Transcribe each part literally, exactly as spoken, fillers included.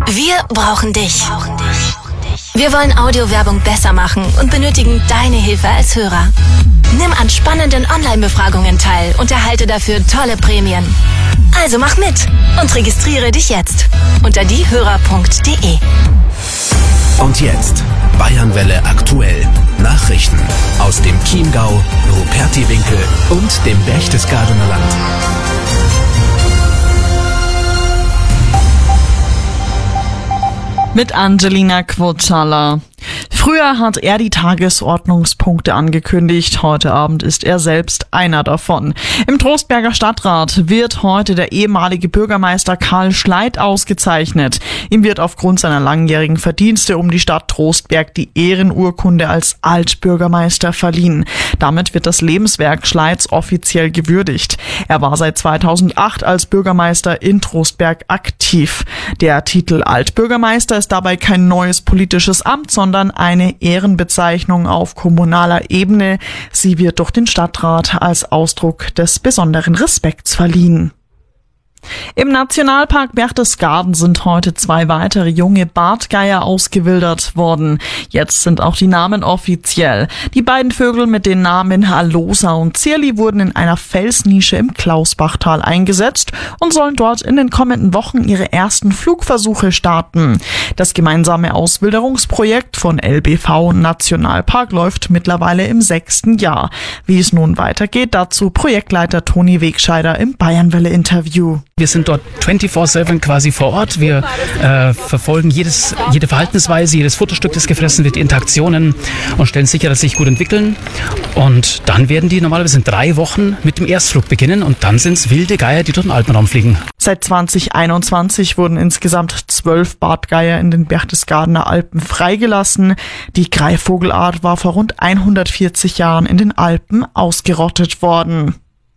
Wir brauchen dich. Wir wollen Audiowerbung besser machen und benötigen deine Hilfe als Hörer. Nimm an spannenden Online-Befragungen teil und erhalte dafür tolle Prämien. Also mach mit und registriere dich jetzt unter diehörer punkt de. Und jetzt Bayernwelle aktuell. Nachrichten aus dem Chiemgau, Rupertiwinkel und dem Berchtesgadener Land. Mit Angelina Quotschala. Früher hat er die Tagesordnungspunkte angekündigt. Heute Abend ist er selbst einer davon. Im Trostberger Stadtrat wird heute der ehemalige Bürgermeister Karl Schleit ausgezeichnet. Ihm wird aufgrund seiner langjährigen Verdienste um die Stadt Trostberg die Ehrenurkunde als Altbürgermeister verliehen. Damit wird das Lebenswerk Schleits offiziell gewürdigt. Er war seit zweitausendacht als Bürgermeister in Trostberg aktiv. Der Titel Altbürgermeister ist dabei kein neues politisches Amt, sondern eine Ehrenbezeichnung auf kommunaler Ebene. Sie wird durch den Stadtrat als Ausdruck des besonderen Respekts verliehen. Im Nationalpark Berchtesgaden sind heute zwei weitere junge Bartgeier ausgewildert worden. Jetzt sind auch die Namen offiziell. Die beiden Vögel mit den Namen Alosa und Zierli wurden in einer Felsnische im Klausbachtal eingesetzt und sollen dort in den kommenden Wochen ihre ersten Flugversuche starten. Das gemeinsame Auswilderungsprojekt von L B V und Nationalpark läuft mittlerweile im sechsten Jahr. Wie es nun weitergeht, dazu Projektleiter Toni Wegscheider im Bayernwelle-Interview. Wir sind dort vierundzwanzig sieben quasi vor Ort. Wir äh, verfolgen jedes, jede Verhaltensweise, jedes Futterstück, das gefressen wird, die Interaktionen und stellen sicher, dass sie sich gut entwickeln. Und dann werden die normalerweise in drei Wochen mit dem Erstflug beginnen und dann sind es wilde Geier, die durch den Alpenraum fliegen. Seit zwanzig einundzwanzig wurden insgesamt zwölf Bartgeier in den Berchtesgadener Alpen freigelassen. Die Greifvogelart war vor rund hundertvierzig Jahren in den Alpen ausgerottet worden.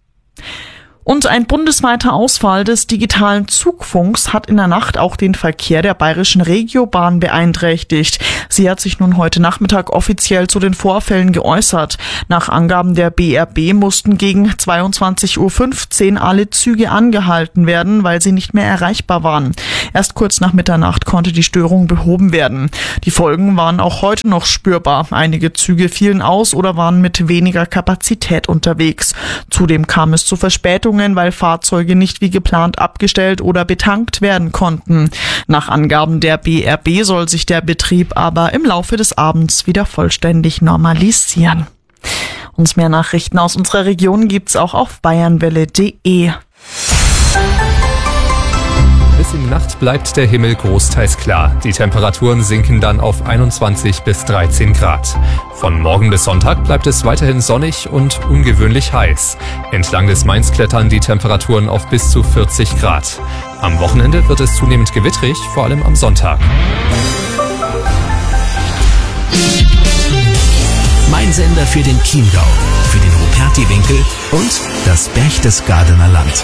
Und ein bundesweiter Ausfall des digitalen Zugfunks hat in der Nacht auch den Verkehr der bayerischen Regiobahn beeinträchtigt. Sie hat sich nun heute Nachmittag offiziell zu den Vorfällen geäußert. Nach Angaben der B R B mussten gegen zweiundzwanzig Uhr fünfzehn alle Züge angehalten werden, weil sie nicht mehr erreichbar waren. Erst kurz nach Mitternacht konnte die Störung behoben werden. Die Folgen waren auch heute noch spürbar. Einige Züge fielen aus oder waren mit weniger Kapazität unterwegs. Zudem kam es zu Verspätungen, weil Fahrzeuge nicht wie geplant abgestellt oder betankt werden konnten. Nach Angaben der B R B soll sich der Betrieb aber im Laufe des Abends wieder vollständig normalisieren. Und mehr Nachrichten aus unserer Region gibt's auch auf bayernwelle punkt de. Bis in die Nacht bleibt der Himmel großteils klar. Die Temperaturen sinken dann auf einundzwanzig bis dreizehn Grad. Von morgen bis Sonntag bleibt es weiterhin sonnig und ungewöhnlich heiß. Entlang des Mains klettern die Temperaturen auf bis zu vierzig Grad. Am Wochenende wird es zunehmend gewittrig, vor allem am Sonntag. Mein Sender für den Chiemgau, für den Rupertiwinkel und das Berchtesgadener Land.